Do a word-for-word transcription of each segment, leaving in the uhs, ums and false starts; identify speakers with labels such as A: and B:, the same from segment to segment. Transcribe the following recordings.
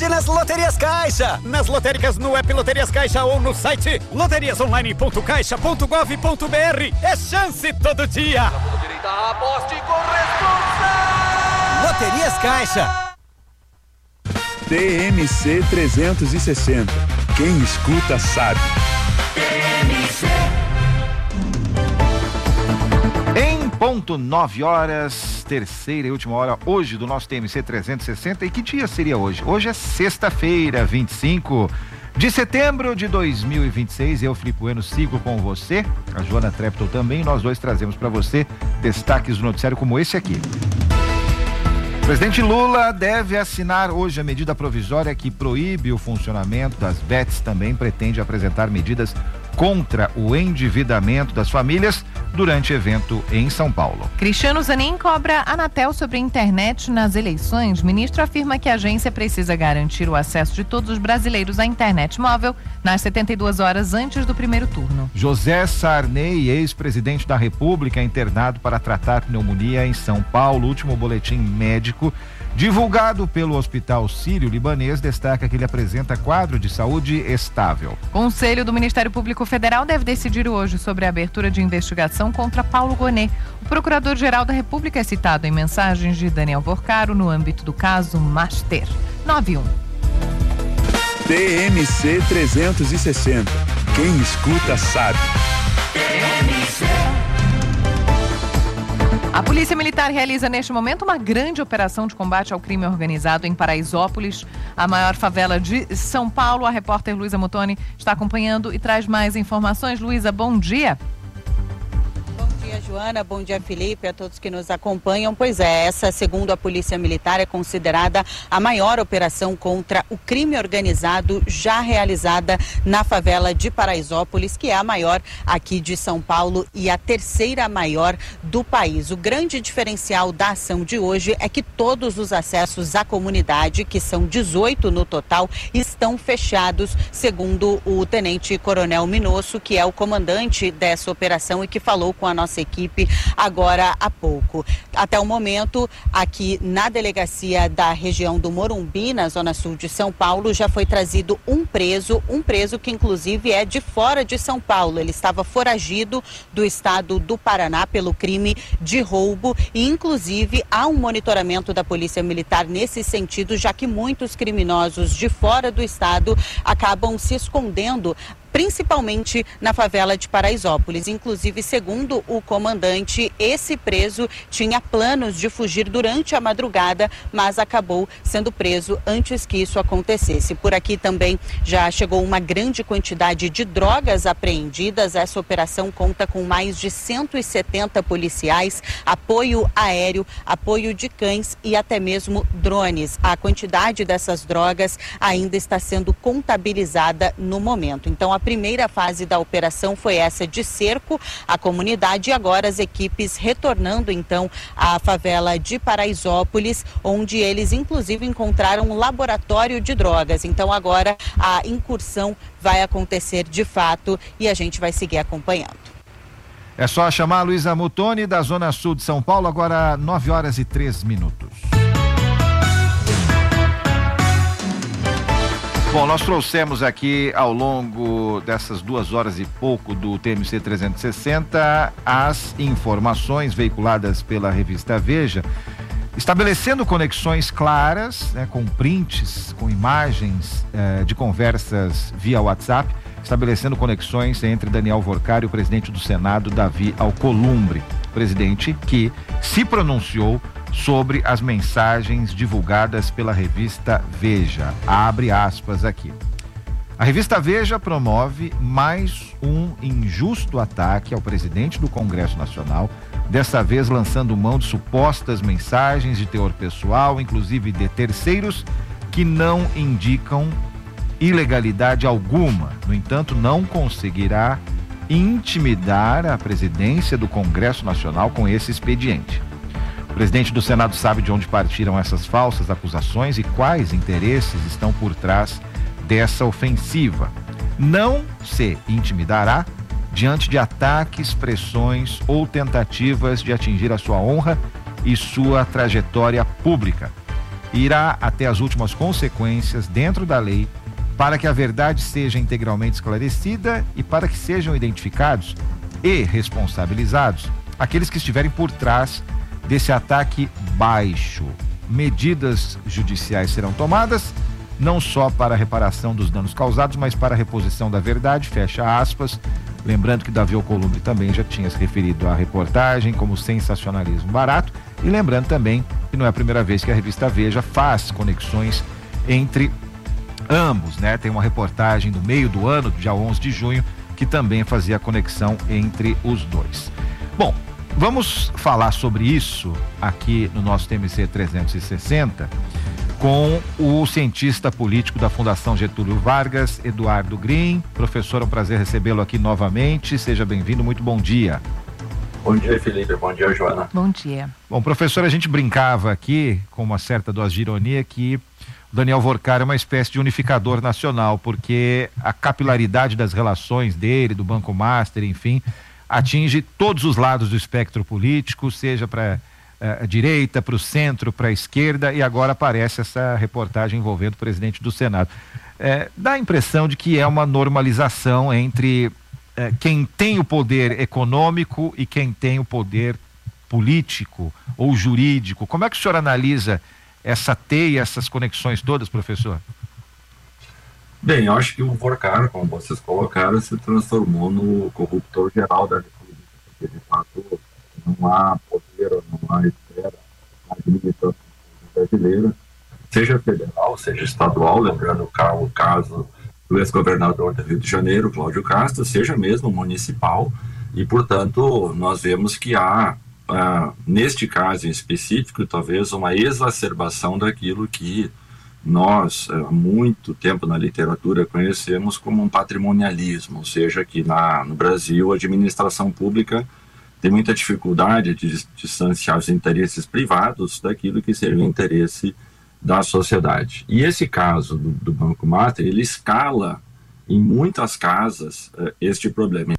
A: nas Loterias Caixa. Nas lotéricas, no app Loterias Caixa ou no site loterias online ponto caixa ponto gov ponto br. É chance todo dia.
B: Aposte com responsa.
A: Loterias Caixa.
C: T M C trezentos e sessenta. Quem escuta sabe.
D: T M C.
E: Em ponto nove horas, terceira e última hora hoje do nosso T M C trezentos e sessenta. E que dia seria hoje? Hoje é sexta-feira, vinte e cinco de setembro de dois mil e vinte e seis. Eu, Filipe Bueno, sigo com você, a Joana Treptow também. Nós dois trazemos para você destaques do noticiário como esse aqui. O presidente Lula deve assinar hoje a medida provisória que proíbe o funcionamento das B E Ts. Também pretende apresentar medidas contra o endividamento das famílias durante evento em São Paulo.
F: Cristiano Zanin cobra a Anatel sobre a internet nas eleições. O ministro afirma que a agência precisa garantir o acesso de todos os brasileiros à internet móvel nas setenta e duas horas antes do primeiro turno.
E: José Sarney, ex-presidente da República, é internado para tratar pneumonia em São Paulo. O último boletim médico divulgado pelo Hospital Sírio-Libanês destaca que ele apresenta quadro de saúde estável.
F: Conselho do Ministério Público Federal deve decidir hoje sobre a abertura de investigação contra Paulo Gonet. O Procurador-Geral da República é citado em mensagens de Daniel Porcaro no âmbito do caso Master. nove um.
C: T M C trezentos e sessenta. Quem escuta sabe.
D: T M C.
F: A Polícia Militar realiza neste momento uma grande operação de combate ao crime organizado em Paraisópolis, a maior favela de São Paulo. A repórter Luísa Mutoni está acompanhando e traz mais informações. Luísa, bom dia.
G: Bom dia, Joana. Bom dia, Felipe, a todos que nos acompanham. Pois é, essa, segundo a Polícia Militar, é considerada a maior operação contra o crime organizado já realizada na favela de Paraisópolis, que é a maior aqui de São Paulo e a terceira maior do país. O grande diferencial da ação de hoje é que todos os acessos à comunidade, que são dezoito no total, estão fechados, segundo o Tenente Coronel Minosso, que é o comandante dessa operação e que falou com a nossa equipe agora há pouco. Até o momento, aqui na delegacia da região do Morumbi, na zona sul de São Paulo, já foi trazido um preso, um preso que inclusive é de fora de São Paulo. Ele estava foragido do estado do Paraná pelo crime de roubo e inclusive há um monitoramento da Polícia Militar nesse sentido, já que muitos criminosos de fora do estado acabam se escondendo, principalmente na favela de Paraisópolis. Inclusive, segundo o comandante, esse preso tinha planos de fugir durante a madrugada, mas acabou sendo preso antes que isso acontecesse. Por aqui também já chegou uma grande quantidade de drogas apreendidas. Essa operação conta com mais de cento e setenta policiais, apoio aéreo, apoio de cães e até mesmo drones. A quantidade dessas drogas ainda está sendo contabilizada no momento. Então, a A primeira fase da operação foi essa de cerco à comunidade e agora as equipes retornando então à favela de Paraisópolis, onde eles inclusive encontraram um laboratório de drogas. Então agora a incursão vai acontecer de fato e a gente vai seguir acompanhando.
E: É só chamar a Luísa Mutoni da Zona Sul de São Paulo, agora nove horas e três minutos. Bom, nós trouxemos aqui ao longo dessas duas horas e pouco do T M C trezentos e sessenta as informações veiculadas pela revista Veja, estabelecendo conexões claras, né, com prints, com imagens eh, de conversas via WhatsApp, estabelecendo conexões entre Daniel Vorcari e o presidente do Senado, Davi Alcolumbre, presidente que se pronunciou sobre as mensagens divulgadas pela revista Veja. Abre aspas aqui. A revista Veja promove mais um injusto ataque ao presidente do Congresso Nacional, dessa vez lançando mão de supostas mensagens de teor pessoal, inclusive de terceiros, que não indicam ilegalidade alguma. No entanto, não conseguirá intimidar a presidência do Congresso Nacional com esse expediente. O presidente do Senado sabe de onde partiram essas falsas acusações e quais interesses estão por trás dessa ofensiva. Não se intimidará diante de ataques, pressões ou tentativas de atingir a sua honra e sua trajetória pública. irá até as últimas consequências dentro da lei para que a verdade seja integralmente esclarecida e para que sejam identificados e responsabilizados aqueles que estiverem por trás desse ataque baixo. Medidas judiciais serão tomadas, não só para a reparação dos danos causados, mas para a reposição da verdade, fecha aspas. Lembrando que Davi Alcolumbre também já tinha se referido à reportagem como sensacionalismo barato, e lembrando também que não é a primeira vez que a revista Veja faz conexões entre ambos, né? Tem uma reportagem no meio do ano, dia onze de junho, que também fazia a conexão entre os dois. Bom, vamos falar sobre isso aqui no nosso T M C trezentos e sessenta com o cientista político da Fundação Getúlio Vargas, Eduardo Green. Professor, é um prazer recebê-lo aqui novamente. Seja bem-vindo, muito bom dia.
H: Bom dia, Felipe. Bom dia, Joana.
F: Bom dia.
E: Bom, professor, a gente brincava aqui, com uma certa dose de ironia, que o Daniel Vorcar é uma espécie de unificador nacional, porque a capilaridade das relações dele, do Banco Master, enfim, atinge todos os lados do espectro político, seja para a direita, para o centro, para a esquerda, e agora aparece essa reportagem envolvendo o presidente do Senado. É, dá a impressão de que é uma normalização entre é, quem tem o poder econômico e quem tem o poder político ou jurídico. Como é que o senhor analisa essa teia, essas conexões todas, professor?
H: Bem, eu acho que o Vorcar, como vocês colocaram, se transformou no corruptor geral da República, porque de fato não há poder, não há esfera na administração brasileira, seja federal, seja estadual, lembrando o caso do ex-governador do Rio de Janeiro, Cláudio Castro, seja mesmo municipal, e portanto nós vemos que há, ah, neste caso em específico, talvez uma exacerbação daquilo que nós, há muito tempo na literatura, conhecemos como um patrimonialismo, ou seja, que na, no Brasil a administração pública tem muita dificuldade de distanciar os interesses privados daquilo que seria o interesse da sociedade. E esse caso do, do Banco Master, ele escala em muitas casas uh, este problema.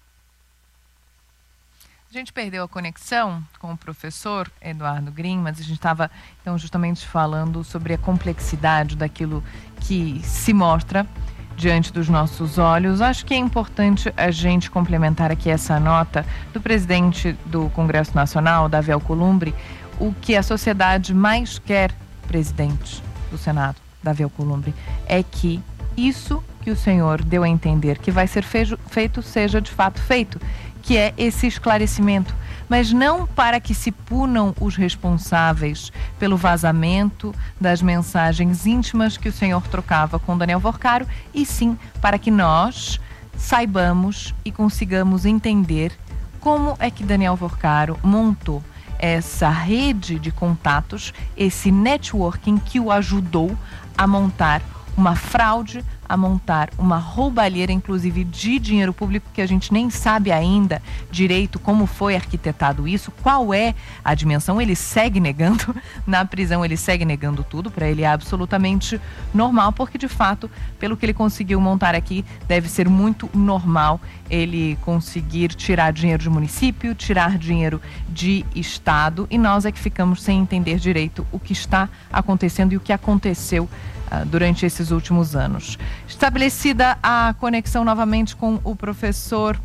F: A gente perdeu a conexão com o professor Eduardo Green, mas a gente estava então justamente falando sobre a complexidade daquilo que se mostra diante dos nossos olhos. Acho que é importante a gente complementar aqui essa nota do presidente do Congresso Nacional, Davi Alcolumbre, o que a sociedade mais quer, presidente do Senado, Davi Alcolumbre, é que isso que o senhor deu a entender que vai ser feito seja de fato feito, que é esse esclarecimento, mas não para que se punam os responsáveis pelo vazamento das mensagens íntimas que o senhor trocava com Daniel Vorcaro, e sim para que nós saibamos e consigamos entender como é que Daniel Vorcaro montou essa rede de contatos, esse networking que o ajudou a montar uma fraude, a montar uma roubalheira, inclusive de dinheiro público, que a gente nem sabe ainda direito como foi arquitetado isso, qual é a dimensão. Ele segue negando, na prisão ele segue negando tudo, para ele é absolutamente normal, porque de fato, pelo que ele conseguiu montar aqui, deve ser muito normal ele conseguir tirar dinheiro de município, tirar dinheiro de estado, e nós é que ficamos sem entender direito o que está acontecendo e o que aconteceu durante esses últimos anos. Estabelecida a conexão novamente com o professor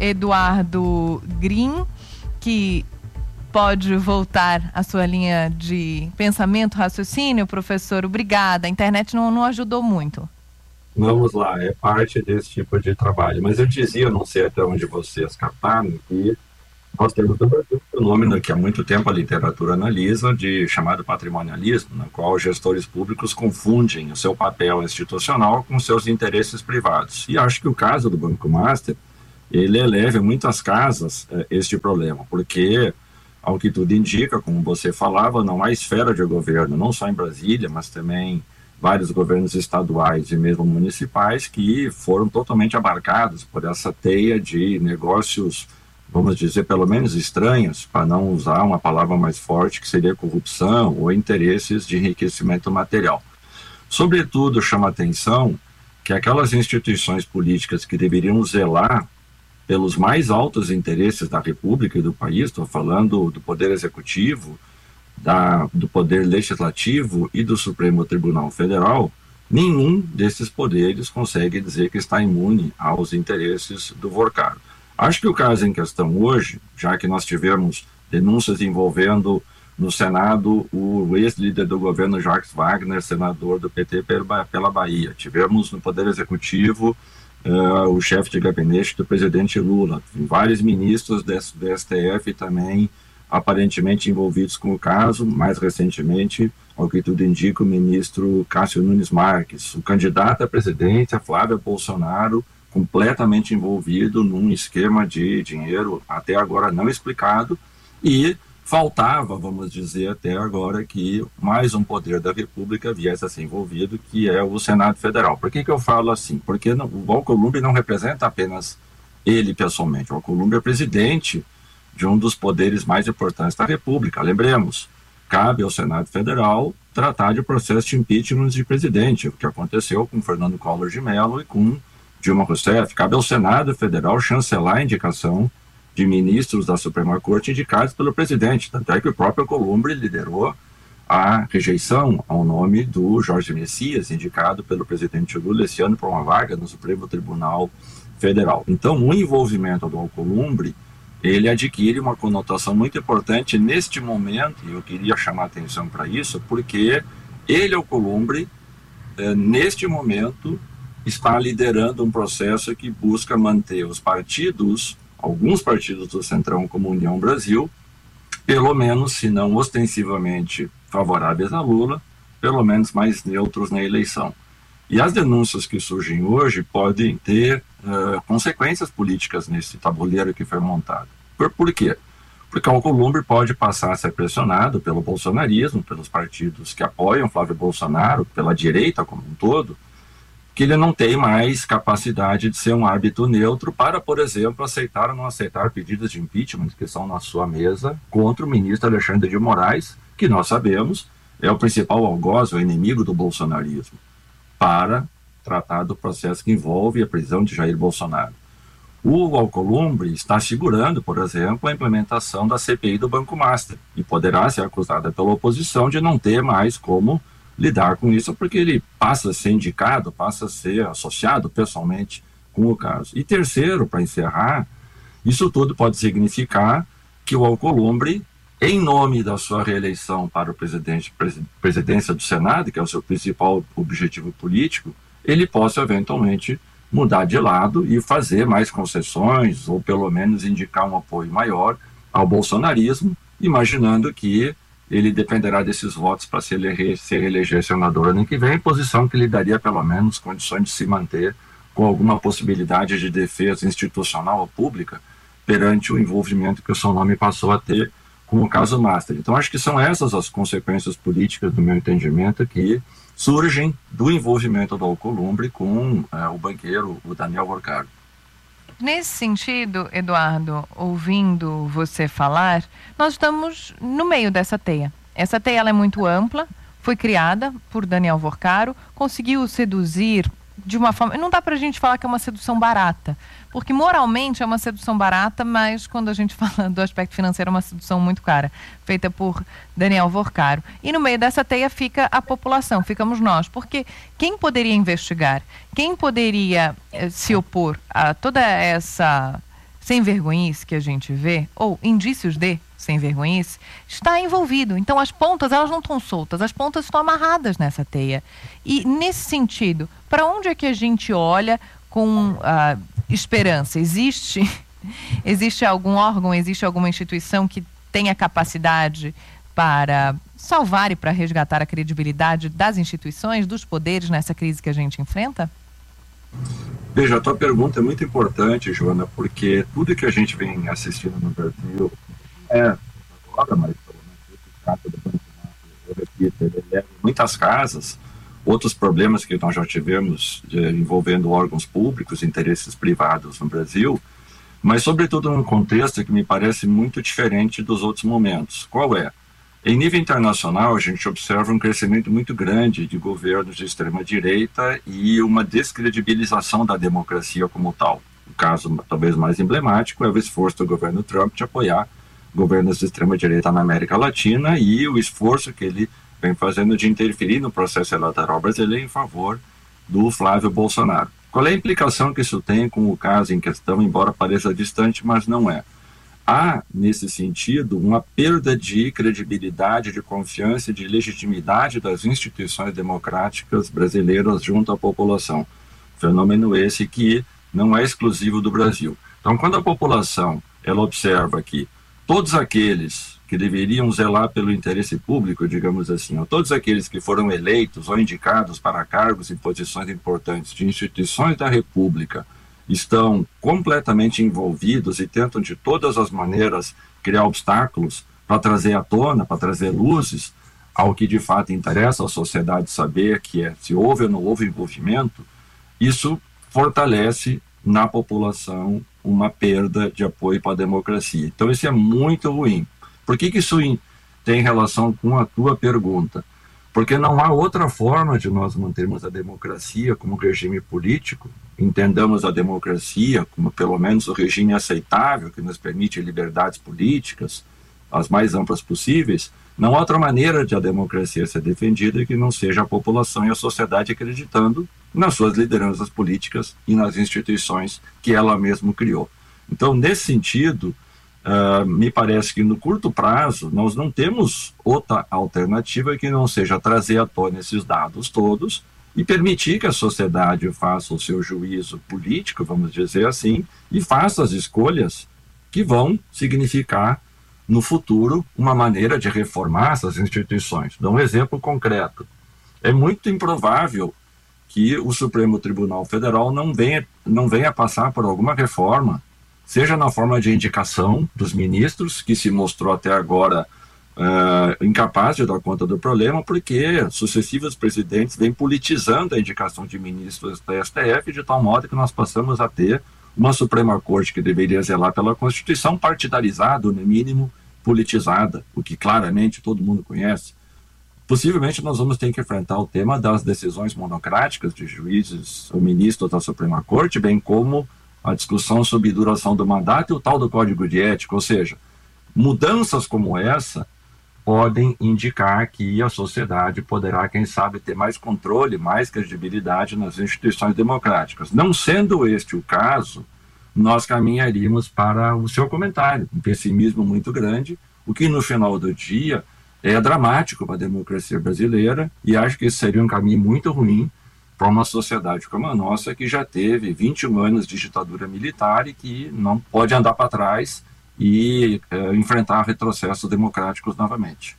F: Eduardo Green, que pode voltar à sua linha de pensamento, raciocínio, professor. Obrigada. A internet não, não ajudou muito.
H: Vamos lá, é parte desse tipo de trabalho. Mas eu dizia, não sei até onde vocês captaram, que nós temos no Brasil um fenômeno que há muito tempo a literatura analisa, de chamado patrimonialismo, na qual gestores públicos confundem o seu papel institucional com seus interesses privados. E acho que o caso do Banco Master, ele eleva em muitas casas eh, este problema, porque, ao que tudo indica, como você falava, não há esfera de governo, não só em Brasília, mas também vários governos estaduais e mesmo municipais que foram totalmente abarcados por essa teia de negócios, vamos dizer, pelo menos estranhos, para não usar uma palavra mais forte, que seria corrupção ou interesses de enriquecimento material. Sobretudo, chama atenção que aquelas instituições políticas que deveriam zelar pelos mais altos interesses da República e do país, estou falando do Poder Executivo, da, do Poder Legislativo e do Supremo Tribunal Federal, nenhum desses poderes consegue dizer que está imune aos interesses do Vorcaro. Acho que o caso em questão hoje, já que nós tivemos denúncias envolvendo no Senado o ex-líder do governo Jacques Wagner, senador do P T pela Bahia, tivemos no Poder Executivo uh, o chefe de gabinete do presidente Lula, vários ministros do S T F também aparentemente envolvidos com o caso, mais recentemente, ao que tudo indica, o ministro Cássio Nunes Marques, o candidato à presidência, Flávio Bolsonaro, completamente envolvido num esquema de dinheiro até agora não explicado, e faltava, vamos dizer, até agora que mais um poder da República viesse a ser envolvido, que é o Senado Federal. Por que que eu falo assim? Porque não, o Alcolumbre não representa apenas ele pessoalmente, o Alcolumbre é presidente de um dos poderes mais importantes da República. Lembremos, cabe ao Senado Federal tratar de processo de impeachment de presidente, o que aconteceu com Fernando Collor de Mello e com Dilma Rousseff. Cabe ao Senado Federal chancelar a indicação de ministros da Suprema Corte indicados pelo presidente. Tanto é que o próprio Alcolumbre liderou a rejeição ao nome do Jorge Messias, indicado pelo presidente Lula esse ano para uma vaga no Supremo Tribunal Federal. Então, o envolvimento do Alcolumbre ele adquire uma conotação muito importante neste momento, e eu queria chamar a atenção para isso, porque ele, Alcolumbre, eh, neste momento, está liderando um processo que busca manter os partidos, alguns partidos do Centrão, como União Brasil, pelo menos, se não ostensivamente favoráveis a Lula, pelo menos mais neutros na eleição. E as denúncias que surgem hoje podem ter uh, consequências políticas nesse tabuleiro que foi montado. Por, por quê? Porque o Alcolumbre pode passar a ser pressionado pelo bolsonarismo, pelos partidos que apoiam Flávio Bolsonaro, pela direita como um todo, que ele não tem mais capacidade de ser um árbitro neutro para, por exemplo, aceitar ou não aceitar pedidos de impeachment que estão na sua mesa contra o ministro Alexandre de Moraes, que nós sabemos é o principal algoz, o inimigo do bolsonarismo, para tratar do processo que envolve a prisão de Jair Bolsonaro. O Alcolumbre está segurando, por exemplo, a implementação da C P I do Banco Master e poderá ser acusada pela oposição de não ter mais como lidar com isso, porque ele passa a ser indicado, passa a ser associado pessoalmente com o caso. E terceiro, para encerrar, isso tudo pode significar que o Alcolumbre, em nome da sua reeleição para o presidente, presidência do Senado, que é o seu principal objetivo político, ele possa eventualmente mudar de lado e fazer mais concessões, ou pelo menos indicar um apoio maior ao bolsonarismo, imaginando que ele dependerá desses votos para se, eleger, se reeleger senador ano que vem, posição que lhe daria pelo menos condições de se manter com alguma possibilidade de defesa institucional ou pública perante o envolvimento que o seu nome passou a ter com o caso Master. Então acho que são essas as consequências políticas, do meu entendimento, que surgem do envolvimento do Alcolumbre com é, o banqueiro, o Daniel Vorcaro.
F: Nesse sentido, Eduardo, ouvindo você falar, nós estamos no meio dessa teia. Essa teia ela é muito ampla, foi criada por Daniel Vorcaro, conseguiu seduzir de uma forma... Não dá pra gente falar que é uma sedução barata, porque moralmente é uma sedução barata, mas quando a gente fala do aspecto financeiro é uma sedução muito cara, feita por Daniel Vorcaro. E no meio dessa teia fica a população, ficamos nós, porque quem poderia investigar, quem poderia eh, se opor a toda essa sem-vergonhice que a gente vê, ou indícios de sem-vergonhice, está envolvido. Então as pontas, elas não estão soltas, as pontas estão amarradas nessa teia. E nesse sentido, para onde é que a gente olha com uh, esperança? Existe, existe algum órgão, existe alguma instituição que tenha capacidade para salvar e para resgatar a credibilidade das instituições, dos poderes nessa crise que a gente enfrenta?
H: Veja, a tua pergunta é muito importante, Joana, porque tudo que a gente vem assistindo no Brasil é agora, mas pelo menos esse caso do Banco Master, eu repito, ele leva muitas casas, outros problemas que nós já tivemos de, envolvendo órgãos públicos, interesses privados no Brasil, mas sobretudo num contexto que me parece muito diferente dos outros momentos. Qual é? Em nível internacional, a gente observa um crescimento muito grande de governos de extrema-direita e uma descredibilização da democracia como tal. O caso talvez mais emblemático é o esforço do governo Trump de apoiar governos de extrema-direita na América Latina e o esforço que ele vem fazendo de interferir no processo eleitoral brasileiro em favor do Flávio Bolsonaro. Qual é a implicação que isso tem com o caso em questão, embora pareça distante, mas não é? Há, nesse sentido, uma perda de credibilidade, de confiança e de legitimidade das instituições democráticas brasileiras junto à população. Fenômeno esse que não é exclusivo do Brasil. Então, quando a população ela observa que todos aqueles que deveriam zelar pelo interesse público, digamos assim, ou todos aqueles que foram eleitos ou indicados para cargos e posições importantes de instituições da República estão completamente envolvidos e tentam de todas as maneiras criar obstáculos para trazer à tona, para trazer luzes ao que de fato interessa à sociedade saber, que é se houve ou não houve envolvimento, isso fortalece na população uma perda de apoio para a democracia. Então isso é muito ruim. Por que que isso tem relação com a tua pergunta? Porque não há outra forma de nós mantermos a democracia como regime político, entendamos a democracia como pelo menos o regime aceitável, que nos permite liberdades políticas, as mais amplas possíveis. Não há outra maneira de a democracia ser defendida que não seja a população e a sociedade acreditando nas suas lideranças políticas e nas instituições que ela mesma criou. Então, nesse sentido, Uh, me parece que no curto prazo nós não temos outra alternativa que não seja trazer à tona esses dados todos e permitir que a sociedade faça o seu juízo político, vamos dizer assim, e faça as escolhas que vão significar no futuro uma maneira de reformar essas instituições. Dou um exemplo concreto. É muito improvável que o Supremo Tribunal Federal não venha, não venha passar por alguma reforma, seja na forma de indicação dos ministros, que se mostrou até agora uh, incapaz de dar conta do problema, porque sucessivos presidentes vêm politizando a indicação de ministros da S T F, de tal modo que nós passamos a ter uma Suprema Corte que deveria zelar pela Constituição partidarizada, no mínimo politizada, o que claramente todo mundo conhece. Possivelmente nós vamos ter que enfrentar o tema das decisões monocráticas de juízes ou ministros da Suprema Corte, bem como a discussão sobre duração do mandato e o tal do Código de Ética, ou seja, mudanças como essa podem indicar que a sociedade poderá, quem sabe, ter mais controle, mais credibilidade nas instituições democráticas. Não sendo este o caso, nós caminharíamos para o seu comentário, um pessimismo muito grande, o que no final do dia é dramático para a democracia brasileira, e acho que esse seria um caminho muito ruim para uma sociedade como a nossa, que já teve vinte e um anos de ditadura militar e que não pode andar para trás e é, enfrentar retrocessos democráticos novamente.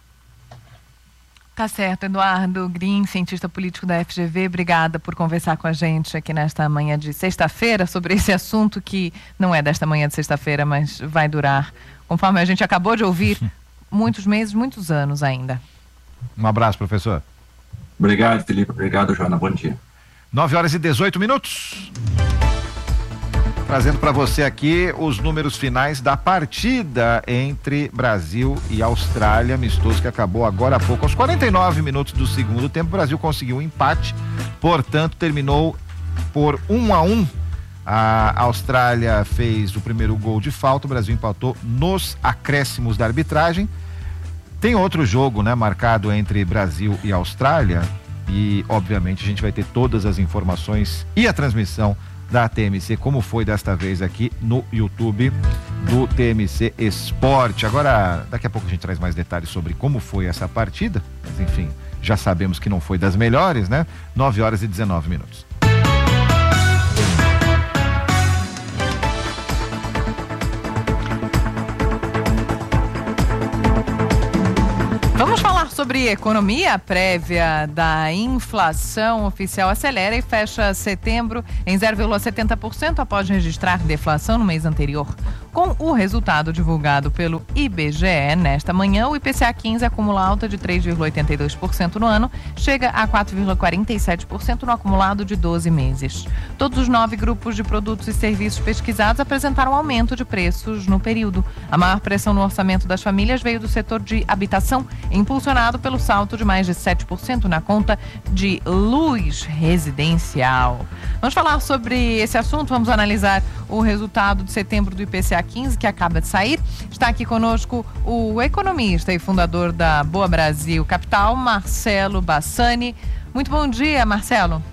F: Tá certo, Eduardo Green, cientista político da F G V, obrigada por conversar com a gente aqui nesta manhã de sexta-feira sobre esse assunto que não é desta manhã de sexta-feira, mas vai durar, conforme a gente acabou de ouvir, muitos meses, muitos anos ainda.
E: Um abraço, professor.
H: Obrigado, Felipe. Obrigado, Joana. Bom dia.
E: nove horas e dezoito minutos. Trazendo para você aqui os números finais da partida entre Brasil e Austrália, amistoso que acabou agora há pouco. Aos quarenta e nove minutos do segundo tempo, o Brasil conseguiu um empate, portanto terminou por um a um. A Austrália fez o primeiro gol de falta, o Brasil empatou nos acréscimos da arbitragem. Tem outro jogo, né, marcado entre Brasil e Austrália, e obviamente a gente vai ter todas as informações e a transmissão da T M C, como foi desta vez aqui no YouTube do T M C Esporte. Agora, daqui a pouco a gente traz mais detalhes sobre como foi essa partida, mas enfim, já sabemos que não foi das melhores, né? nove horas e dezenove minutos.
F: Vamos falar sobre economia. A prévia da inflação oficial acelera e fecha setembro em zero vírgula setenta por cento após registrar deflação no mês anterior. Com o resultado divulgado pelo I B G E nesta manhã, o I P C A quinze acumula alta de três vírgula oitenta e dois por cento no ano, chega a quatro vírgula quarenta e sete por cento no acumulado de doze meses. Todos os nove grupos de produtos e serviços pesquisados apresentaram aumento de preços no período. A maior pressão no orçamento das famílias veio do setor de habitação, impulsionado pelo salto de mais de sete por cento na conta de luz residencial. Vamos falar sobre esse assunto, vamos analisar o resultado de setembro do I P C A A quinze, que acaba de sair. Está aqui conosco o economista e fundador da Boa Brasil Capital, Marcelo Bassani. Muito bom dia, Marcelo.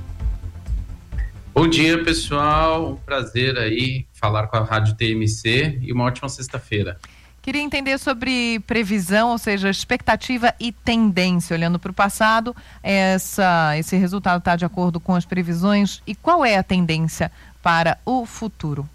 I: Bom dia, pessoal. Um prazer aí falar com a Rádio T M C e uma ótima sexta-feira.
F: Queria entender sobre previsão, ou seja, expectativa e tendência. Olhando para o passado, essa, esse resultado está de acordo com as previsões. E qual é a tendência para o futuro?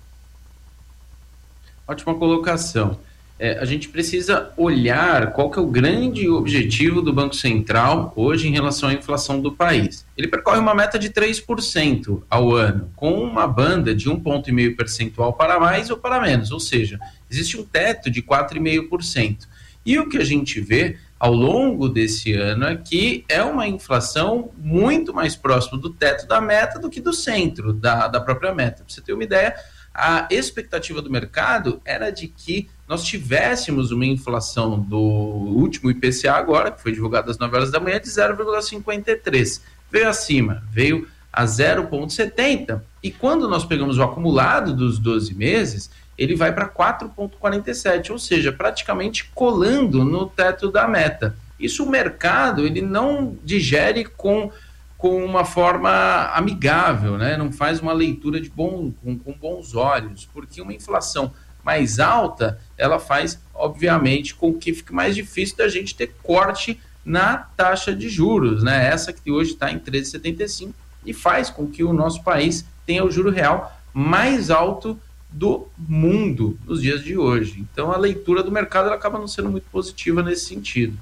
I: Ótima colocação. É, a gente precisa olhar qual que é o grande objetivo do Banco Central hoje em relação à inflação do país. Ele percorre uma meta de três por cento ao ano, com uma banda de um vírgula cinco ponto percentual para mais ou para menos, ou seja, existe um teto de quatro vírgula cinco por cento. E o que a gente vê ao longo desse ano é que é uma inflação muito mais próxima do teto da meta do que do centro da, da própria meta. Para você ter uma ideia, a expectativa do mercado era de que nós tivéssemos uma inflação do último I P C A agora, que foi divulgado às nove horas da manhã, de zero vírgula cinquenta e três. Veio acima, veio a zero vírgula setenta, e quando nós pegamos o acumulado dos doze meses, ele vai para quatro vírgula quarenta e sete, ou seja, praticamente colando no teto da meta. Isso o mercado ele não digere com... com uma forma amigável, né? Não faz uma leitura de bom, com, com bons olhos, porque uma inflação mais alta, ela faz, obviamente, com que fique mais difícil da gente ter corte na taxa de juros, né? Essa que hoje está em treze vírgula setenta e cinco e faz com que o nosso país tenha o juro real mais alto do mundo nos dias de hoje. Então, a leitura do mercado ela acaba não sendo muito positiva nesse sentido.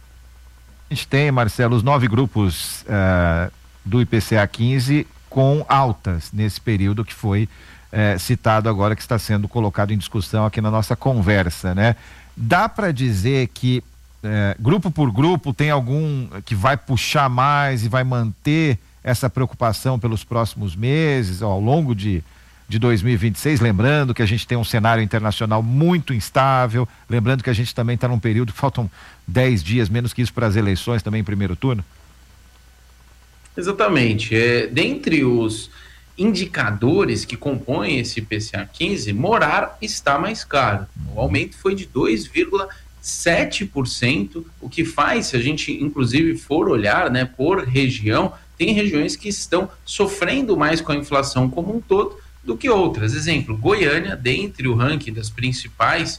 E: A gente tem, Marcelo, os nove grupos uh, do I P C A quinze com altas nesse período que foi uh, citado agora, que está sendo colocado em discussão aqui na nossa conversa, né? Dá para dizer que uh, grupo por grupo tem algum que vai puxar mais e vai manter essa preocupação pelos próximos meses, ao longo de de dois mil e vinte e seis, lembrando que a gente tem um cenário internacional muito instável, lembrando que a gente também está num período que faltam dez dias, menos que isso, para as eleições também em primeiro turno?
I: Exatamente. É, dentre os indicadores que compõem esse I P C A quinze, morar está mais caro. O aumento foi de dois vírgula sete por cento, o que faz, se a gente inclusive for olhar, né, por região, tem regiões que estão sofrendo mais com a inflação como um todo do que outras. Exemplo, Goiânia, dentre o ranking das principais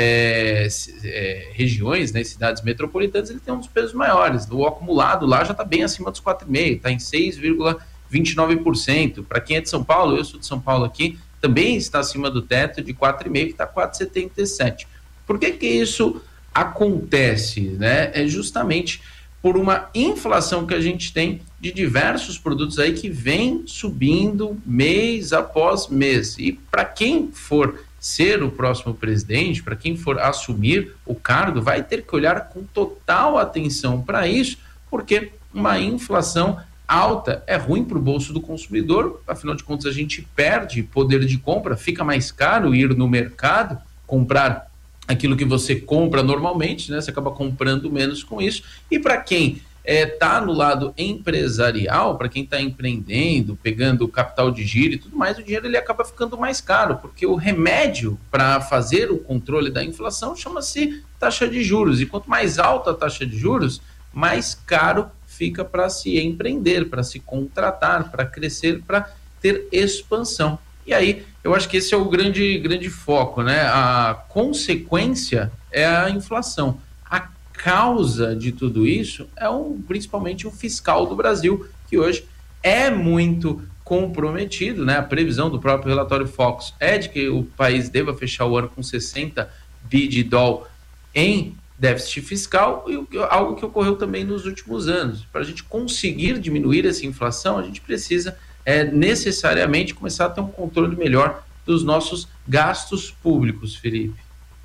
I: é, é, regiões, né, cidades metropolitanas, ele tem um dos pesos maiores. O acumulado lá já está bem acima dos quatro vírgula cinco por cento, está em seis vírgula vinte e nove por cento. Para quem é de São Paulo, eu sou de São Paulo aqui, também está acima do teto de quatro vírgula cinco por cento, que está quatro vírgula setenta e sete por cento. Por que que isso acontece? Né? É justamente por uma inflação que a gente tem de diversos produtos aí que vem subindo mês após mês. E para quem for ser o próximo presidente, para quem for assumir o cargo, vai ter que olhar com total atenção para isso, porque uma inflação alta é ruim para o bolso do consumidor, afinal de contas a gente perde poder de compra, fica mais caro ir no mercado, comprar aquilo que você compra normalmente, né? Você acaba comprando menos com isso. E para quem está é, no lado empresarial, para quem está empreendendo, pegando capital de giro e tudo mais, o dinheiro ele acaba ficando mais caro, porque o remédio para fazer o controle da inflação chama-se taxa de juros. E quanto mais alta a taxa de juros, mais caro fica para se empreender, para se contratar, para crescer, para ter expansão. E aí, eu acho que esse é o grande, grande foco, né? A consequência é a inflação. A causa de tudo isso é um, principalmente o fiscal do Brasil, que hoje é muito comprometido, né? A previsão do próprio relatório Focus é de que o país deva fechar o ano com sessenta bi de dólar em déficit fiscal, e algo que ocorreu também nos últimos anos. Para a gente conseguir diminuir essa inflação, a gente precisa é, necessariamente começar a ter um controle melhor dos nossos gastos públicos, Felipe.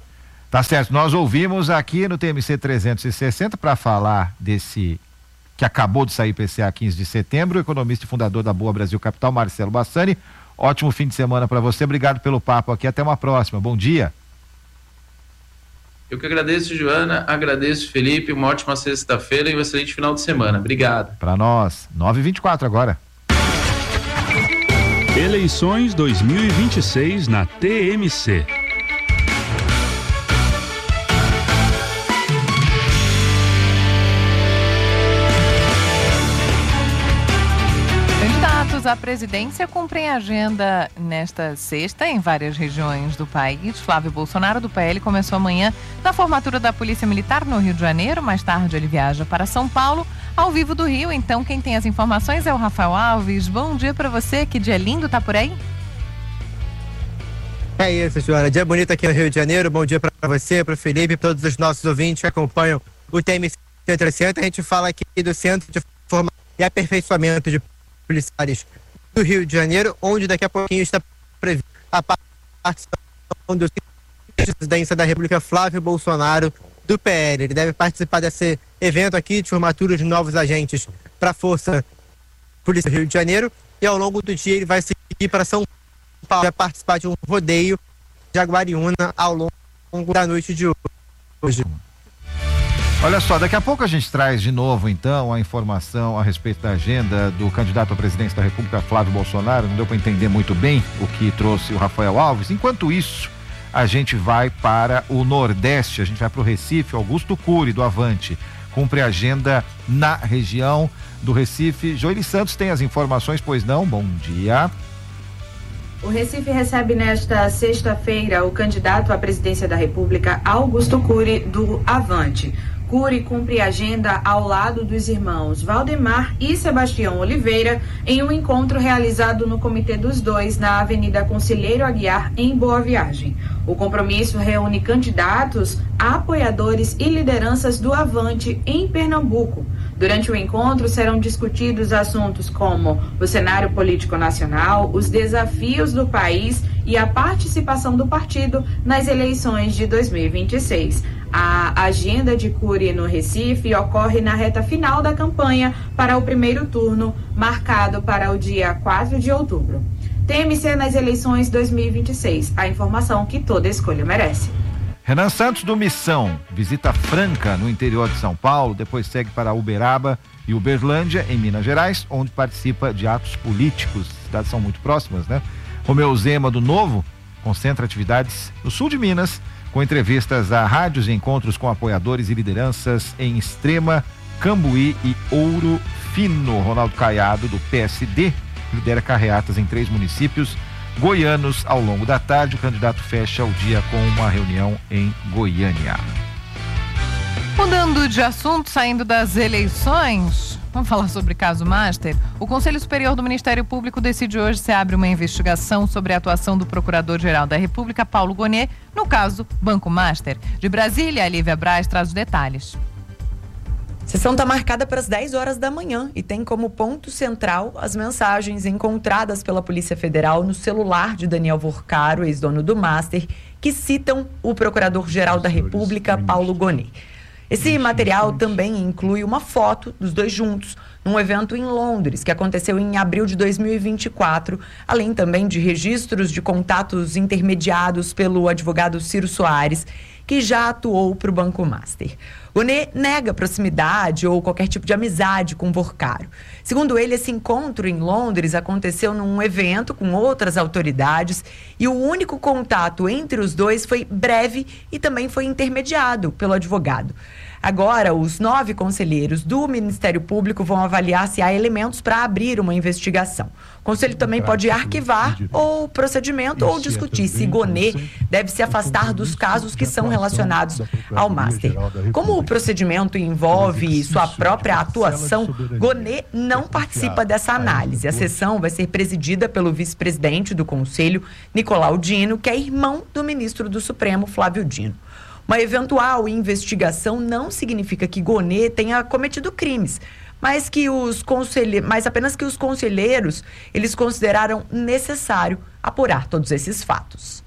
E: Tá certo, nós ouvimos aqui no T M C trezentos e sessenta para falar desse que acabou de sair I P C A quinze de setembro, o economista e fundador da Boa Brasil Capital, Marcelo Bassani. Ótimo fim de semana para você, obrigado pelo papo aqui, até uma próxima, bom dia.
I: Eu que agradeço, Joana, agradeço, Felipe, uma ótima sexta-feira e um excelente final de semana. Obrigado.
E: Para nós, nove e vinte e quatro agora.
J: Eleições dois mil e vinte e seis na T M C.
F: à presidência cumprem agenda nesta sexta em várias regiões do país. Flávio Bolsonaro, do P L, começou amanhã na formatura da Polícia Militar no Rio de Janeiro. Mais tarde ele viaja para São Paulo, ao vivo do Rio. Então quem tem as informações é o Rafael Alves. Bom dia para você, que dia lindo, tá por aí?
J: É isso, Joana. Dia bonito aqui no Rio de Janeiro. Bom dia para você, para o Felipe e para todos os nossos ouvintes que acompanham o T M C trezentos. A gente fala aqui do Centro de Formação e Aperfeiçoamento de Policiais do Rio de Janeiro, onde daqui a pouquinho está prevista a participação do presidente da República, Flávio Bolsonaro, do P L. Ele deve participar desse evento aqui de formatura de novos agentes para a Força Polícia do Rio de Janeiro, e ao longo do dia ele vai seguir para São Paulo, vai participar de um rodeio de Jaguariúna ao longo da noite de hoje.
E: Olha só, daqui a pouco a gente traz de novo, então, a informação a respeito da agenda do candidato à presidência da República, Flávio Bolsonaro. Não deu para entender muito bem o que trouxe o Rafael Alves. Enquanto isso, a gente vai para o Nordeste, a gente vai para o Recife. Augusto Cury, do Avante, cumpre a agenda na região do Recife. Joeli Santos tem as informações, pois não? Bom dia.
K: O Recife recebe nesta sexta-feira o candidato à presidência da República, Augusto Cury, do Avante. Cury cumpre agenda ao lado dos irmãos Valdemar e Sebastião Oliveira em um encontro realizado no Comitê dos Dois na Avenida Conselheiro Aguiar, em Boa Viagem. O compromisso reúne candidatos, apoiadores e lideranças do Avante em Pernambuco. Durante o encontro serão discutidos assuntos como o cenário político nacional, os desafios do país e a participação do partido nas eleições de dois mil e vinte e seis. A agenda de Cury no Recife ocorre na reta final da campanha para o primeiro turno, marcado para o dia quatro de outubro. T M C nas eleições dois mil e vinte e seis, a informação que toda escolha merece.
E: Renan Santos, do Missão, visita Franca, no interior de São Paulo, depois segue para Uberaba e Uberlândia, em Minas Gerais, onde participa de atos políticos. As cidades são muito próximas, né? Romeu Zema, do Novo, concentra atividades no sul de Minas, com entrevistas a rádios e encontros com apoiadores e lideranças em Extrema, Cambuí e Ouro Fino. Ronaldo Caiado, do P S D, lidera carreatas em três municípios goianos. Ao longo da tarde, o candidato fecha o dia com uma reunião em Goiânia.
F: Mudando de assunto, saindo das eleições, vamos falar sobre caso Master. O Conselho Superior do Ministério Público decide hoje se abre uma investigação sobre a atuação do Procurador-Geral da República, Paulo Gonet, no caso Banco Master. De Brasília, a Lívia Braz traz os detalhes.
L: A sessão está marcada para as dez horas da manhã e tem como ponto central as mensagens encontradas pela Polícia Federal no celular de Daniel Vorcaro, ex-dono do Master, que citam o Procurador-Geral da República, Paulo Gonet. Esse material também inclui uma foto dos dois juntos, num evento em Londres, que aconteceu em abril de dois mil e vinte e quatro, além também de registros de contatos intermediados pelo advogado Ciro Soares, que já atuou para o Banco Master. Gonet nega proximidade ou qualquer tipo de amizade com Vorcaro. Segundo ele, esse encontro em Londres aconteceu num evento com outras autoridades e o único contato entre os dois foi breve e também foi intermediado pelo advogado. Agora, os nove conselheiros do Ministério Público vão avaliar se há elementos para abrir uma investigação. O Conselho também pode arquivar o procedimento ou discutir se Gonet deve se afastar dos casos que são relacionados ao Master. Como o procedimento envolve sua própria atuação, Gonet não participa dessa análise. A sessão vai ser presidida pelo vice-presidente do Conselho, Nicolau Dino, que é irmão do ministro do Supremo, Flávio Dino. Uma eventual investigação não significa que Gonet tenha cometido crimes, mas que os conselhe... mas apenas que os conselheiros eles consideraram necessário apurar todos esses fatos.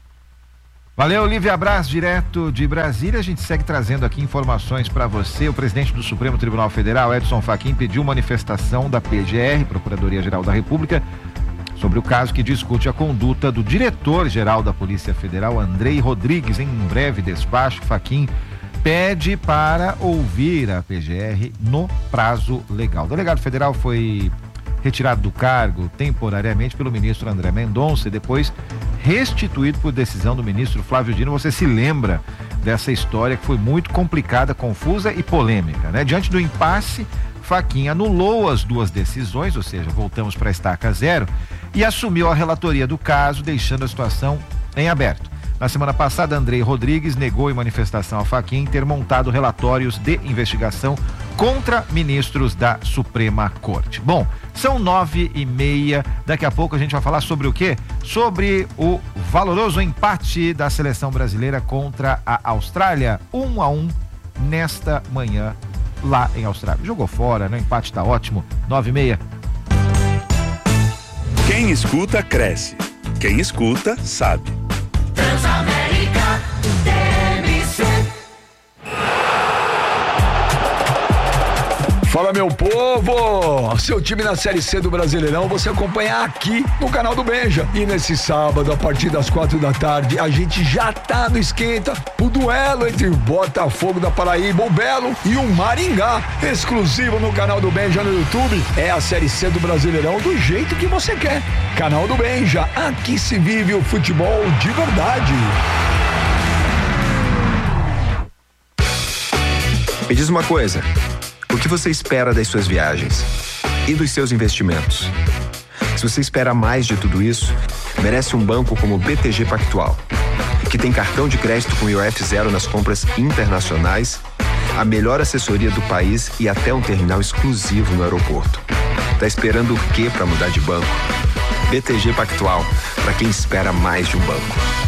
E: Valeu, Lívia Braz, direto de Brasília. A gente segue trazendo aqui informações para você. O presidente do Supremo Tribunal Federal, Edson Fachin, pediu manifestação da P G R, Procuradoria-Geral da República, sobre o caso que discute a conduta do diretor-geral da Polícia Federal, Andrei Rodrigues. Em um breve despacho, Fachin pede para ouvir a P G R no prazo legal. O delegado federal foi retirado do cargo temporariamente pelo ministro André Mendonça e depois restituído por decisão do ministro Flávio Dino. Você se lembra dessa história que foi muito complicada, confusa e polêmica, né? Diante do impasse, Fachin anulou as duas decisões, ou seja, voltamos para a estaca zero, e assumiu a relatoria do caso, deixando a situação em aberto. Na semana passada, Andrei Rodrigues negou em manifestação a Fachin ter montado relatórios de investigação contra ministros da Suprema Corte. Bom, são nove e meia, daqui a pouco a gente vai falar sobre o quê? Sobre o valoroso empate da seleção brasileira contra a Austrália, um a um nesta manhã lá em Austrália. Jogou fora, né? O empate tá ótimo, nove e meia.
C: Quem escuta, cresce. Quem escuta, sabe.
D: Transamérica T M C.
M: Fala, meu povo! Seu time na Série C do Brasileirão você acompanha aqui no canal do Benja. E nesse sábado, a partir das quatro da tarde, a gente já tá no esquenta o duelo entre o Botafogo da Paraíba, o Belo, e o Maringá. Exclusivo no canal do Benja no YouTube. É a Série C do Brasileirão do jeito que você quer. Canal do Benja, aqui se vive o futebol de verdade.
N: Me diz uma coisa. O que você espera das suas viagens e dos seus investimentos? Se você espera mais de tudo isso, merece um banco como o B T G Pactual, que tem cartão de crédito com I O F zero nas compras internacionais, a melhor assessoria do país e até um terminal exclusivo no aeroporto. Tá esperando o quê para mudar de banco? B T G Pactual, para quem espera mais de um banco.